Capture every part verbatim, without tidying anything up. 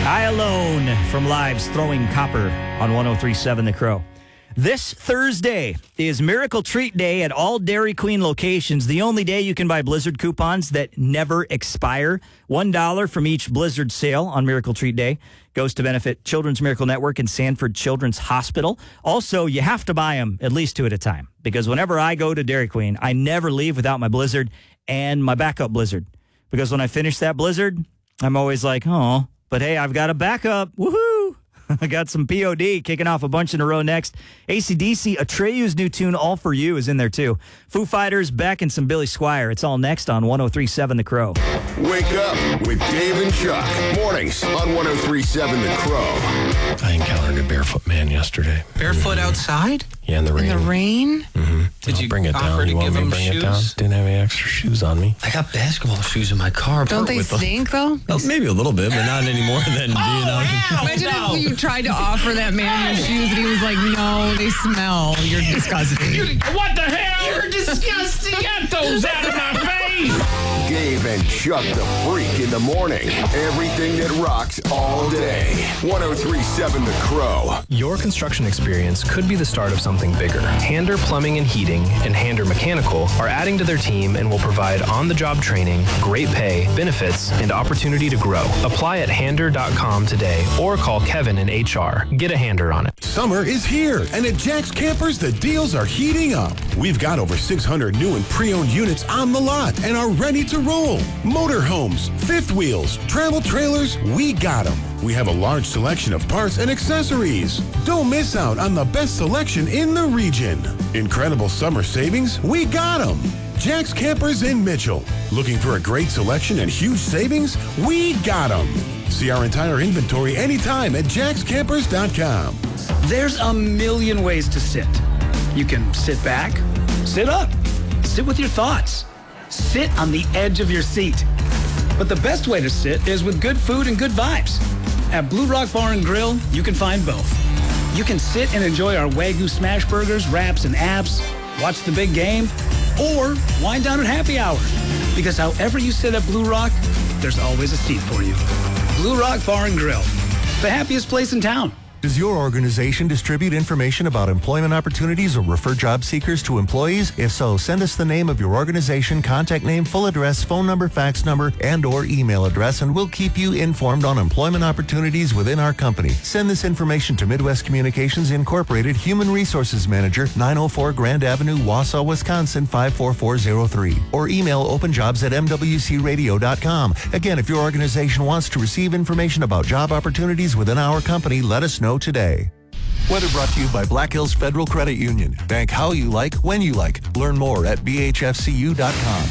I Alone from Lives Throwing Copper on one oh three point seven The Crow. This Thursday is Miracle Treat Day at all Dairy Queen locations. The only day you can buy Blizzard coupons that never expire. one dollar from each Blizzard sale on Miracle Treat Day goes to benefit Children's Miracle Network and Sanford Children's Hospital. Also, you have to buy them at least two at a time, because whenever I go to Dairy Queen, I never leave without my Blizzard and my backup Blizzard. Because when I finish that Blizzard, I'm always like, oh, but hey, I've got a backup. Woohoo! I got some P O D kicking off a bunch in a row next. A C D C, Atreyu's new tune, All For You, is in there too. Foo Fighters, Beck, and some Billy Squier. It's all next on one oh three point seven The Crow. Wake up with Dave and Chuck. Mornings on one oh three point seven The Crow. I encountered a barefoot man yesterday. Barefoot outside? Yeah, in the rain. In the rain? Mm-hmm. Did I'll you bring it offer down. to You want give me to him bring shoes? it down? Didn't have any extra shoes on me. I got basketball shoes in my car. Don't they with the- stink, though? Well, maybe a little bit, but not any more than, you know. Imagine if you tried to offer that man your shoes and he was like, no, they smell. You're disgusting. What the hell? You're disgusting. Get those out of my face. Dave and Chuck the Freak in the morning. Everything that rocks all day. one oh three point seven The Crow. Your construction experience could be the start of something bigger. Hander Plumbing and Heating and Hander Mechanical are adding to their team and will provide on-the-job training, great pay, benefits, and opportunity to grow. Apply at hander dot com today or call Kevin in H R. Get a Hander on it. Summer is here, and at Jack's Campers, the deals are heating up. We've got over six hundred new and pre-owned units on the lot and are ready to roll. Motorhomes, fifth wheels, travel trailers, we got them. We have a large selection of parts and accessories. Don't miss out on the best selection in the region. Incredible summer savings, we got them. Jack's Campers in Mitchell. Looking for a great selection and huge savings? We got them. See our entire inventory anytime at jacks campers dot com. There's a million ways to sit. You can sit back, sit up, sit with your thoughts, sit on the edge of your seat. But the best way to sit is with good food and good vibes. At Blue Rock Bar and Grill, you can find both. You can sit and enjoy our Wagyu smash burgers, wraps, and apps, watch the big game, or wind down at happy hour. Because however you sit at Blue Rock, there's always a seat for you. Blue Rock Bar and Grill, the happiest place in town. Does your organization distribute information about employment opportunities or refer job seekers to employees? If so, send us the name of your organization, contact name, full address, phone number, fax number, and or email address, and we'll keep you informed on employment opportunities within our company. Send this information to Midwest Communications Incorporated, Human Resources Manager, nine oh four Grand Avenue, Wausau, Wisconsin, five four four zero three. Or email openjobs at m w c radio dot com. Again, if your organization wants to receive information about job opportunities within our company, let us know today. Weather brought to you by Black Hills Federal Credit Union. Bank how you like, when you like. Learn more at b h f c u dot com.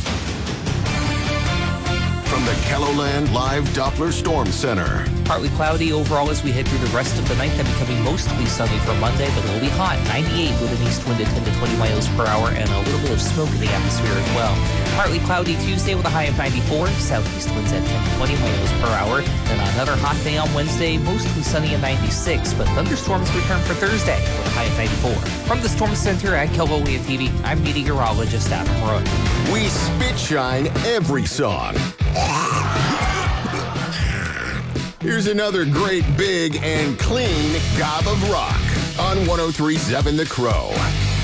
From the Kelloland Live Doppler Storm Center. Partly cloudy overall as we head through the rest of the night, then becoming mostly sunny for Monday, but it'll be hot. ninety-eight with an east wind at ten to twenty miles per hour and a little bit of smoke in the atmosphere as well. Partly cloudy Tuesday with a high of ninety-four. Southeast winds at ten to twenty miles per hour. Then another hot day on Wednesday, mostly sunny at ninety-six, but thunderstorms return for Thursday with a high of ninety-four. From the Storm Center at Kelowna T V, I'm meteorologist Adam Roy. We spit shine every song. Here's another great, big, and clean gob of rock on one oh three point seven The Crow.